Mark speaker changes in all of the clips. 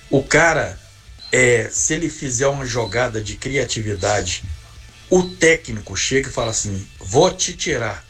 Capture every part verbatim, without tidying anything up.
Speaker 1: O cara, é, se ele fizer uma jogada de criatividade, o técnico chega e fala assim, vou te tirar.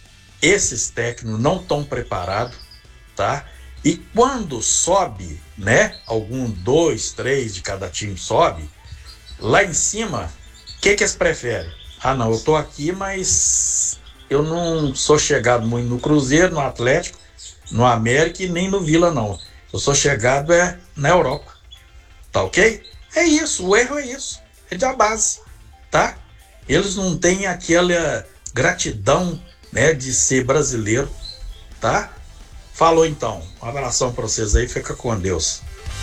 Speaker 1: Esses técnicos não estão preparados, tá? E quando sobe, né? Algum, dois, três de cada time sobe, lá em cima, o que que eles preferem? Ah, não, eu tô aqui, mas eu não sou chegado muito no Cruzeiro, no Atlético, no América e nem no Vila, não. Eu sou chegado é na Europa. Tá ok? É isso, o erro é isso. É da base, tá? Eles não têm aquela gratidão, né, de ser brasileiro, tá? Falou então. Um abração pra vocês aí, fica com Deus.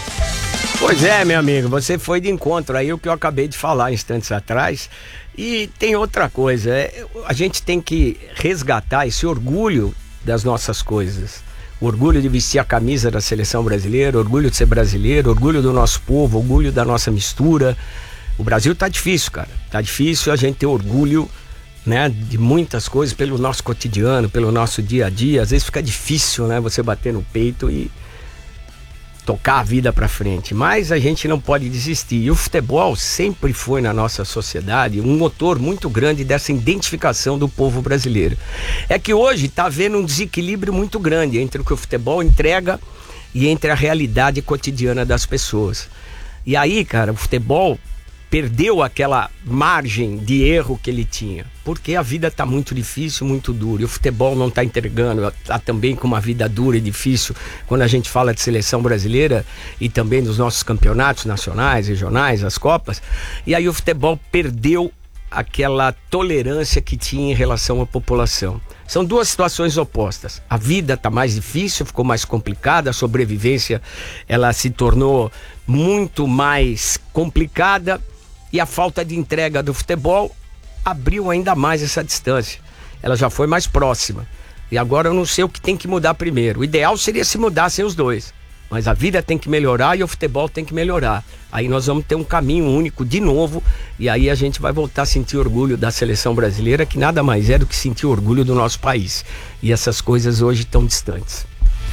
Speaker 2: Pois é, meu amigo, você foi de encontro aí o que eu acabei de falar instantes atrás. E tem outra coisa, é, a gente tem que resgatar esse orgulho das nossas coisas. O orgulho de vestir a camisa da seleção brasileira, orgulho de ser brasileiro, orgulho do nosso povo, orgulho da nossa mistura. O Brasil tá difícil, cara. Tá difícil a gente ter orgulho, né, de muitas coisas pelo nosso cotidiano, pelo nosso dia a dia. Às vezes fica difícil, né, você bater no peito e tocar a vida pra frente, mas a gente não pode desistir. E o futebol sempre foi na nossa sociedade um motor muito grande dessa identificação do povo brasileiro. É que hoje tá havendo um desequilíbrio muito grande entre o que o futebol entrega e entre a realidade cotidiana das pessoas. E aí, cara, o futebol perdeu aquela margem de erro que ele tinha, porque a vida tá muito difícil, muito dura, e o futebol não tá entregando, tá também com uma vida dura e difícil, quando a gente fala de seleção brasileira e também dos nossos campeonatos nacionais, regionais, as Copas, e aí o futebol perdeu aquela tolerância que tinha em relação à população. São duas situações opostas. A vida tá mais difícil, ficou mais complicada, a sobrevivência ela se tornou muito mais complicada, e a falta de entrega do futebol abriu ainda mais essa distância. Ela já foi mais próxima. E agora eu não sei o que tem que mudar primeiro. O ideal seria se mudassem os dois. Mas a vida tem que melhorar e o futebol tem que melhorar. Aí nós vamos ter um caminho único de novo. E aí a gente vai voltar a sentir orgulho da seleção brasileira, que nada mais é do que sentir orgulho do nosso país. E essas coisas hoje estão distantes.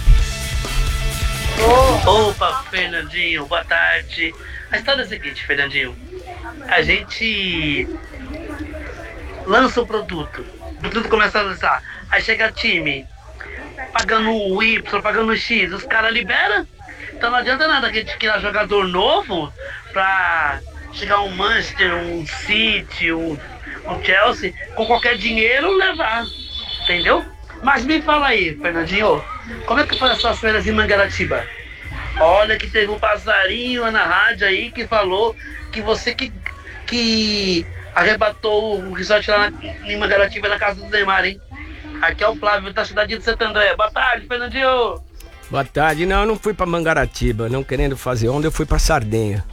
Speaker 3: Opa, Fernandinho, boa tarde. A história é a seguinte, Fernandinho. A gente lança o produto, o produto começa a lançar, aí chega time pagando o Y, pagando o X, os caras liberam. Então não adianta nada que a gente criar jogador novo pra chegar um Manchester, um City, um, um Chelsea, com qualquer dinheiro levar, entendeu? Mas me fala aí, Fernandinho, como é que foi as suas férias em Mangaratiba? Olha que teve um passarinho na rádio aí que falou que você que, que arrebatou o resort lá na, em Mangaratiba, na casa do Neymar, hein? Aqui é o Flávio da cidade de Santo André. Boa tarde, Fernandinho.
Speaker 2: Boa tarde. Não, eu não fui pra Mangaratiba, não querendo fazer onda, eu fui pra Sardenha.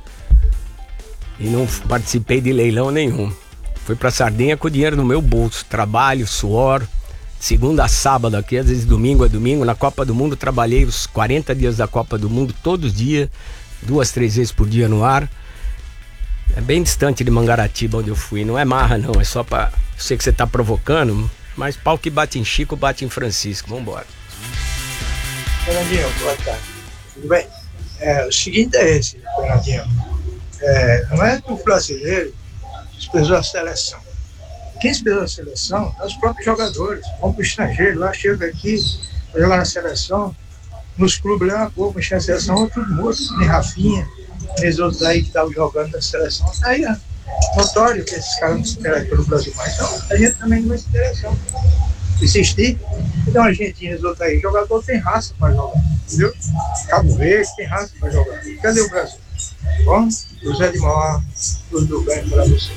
Speaker 2: E não participei de leilão nenhum. Fui pra Sardenha com o dinheiro no meu bolso, trabalho, suor. Segunda a sábado aqui, às vezes domingo a domingo. Na Copa do Mundo trabalhei os quarenta dias da Copa do Mundo, todos os dias, duas, três vezes por dia no ar. É bem distante de Mangaratiba onde eu fui, não é marra não, é só pra... Eu sei que você tá provocando, mas pau que bate em Chico, bate em Francisco, vambora.
Speaker 4: Fernandinho, boa tarde. Tudo bem? É, o seguinte é esse, Fernandinho. É, não é que o brasileiro desprezou a seleção. Quem desprezou a seleção é os próprios jogadores. Vão para o estrangeiro, lá chega aqui, vai jogar na seleção. Nos clubes lá, pô, mexer na seleção, é tudo morto, nem Rafinha, nem os outros aí que estavam jogando na seleção. Aí é notório que esses caras não se interessam pelo Brasil mais. Então, a gente também não vai se interessar. Insistir, então a gente e os outros aí, jogador tem raça para jogar, entendeu? Cabo Verde tem raça para jogar. Cadê o Brasil? Bom, José de Mauá, tudo bem para você.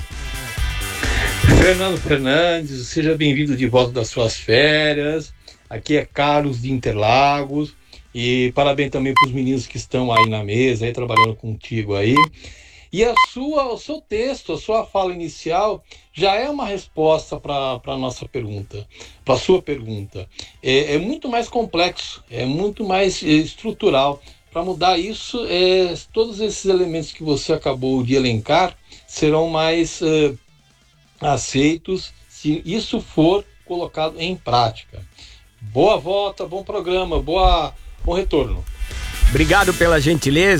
Speaker 5: Fernando Fernandes, seja bem-vindo de volta das suas férias. Aqui é Carlos de Interlagos. E parabéns também para os meninos que estão aí na mesa, aí, trabalhando contigo aí. E a sua, o seu texto, a sua fala inicial já é uma resposta para a nossa pergunta, para a sua pergunta. É, é muito mais complexo, é muito mais é, estrutural. Para mudar isso, é, todos esses elementos que você acabou de elencar serão mais é, aceitos se isso for colocado em prática. Boa volta, bom programa, boa, bom retorno.
Speaker 2: Obrigado pela gentileza.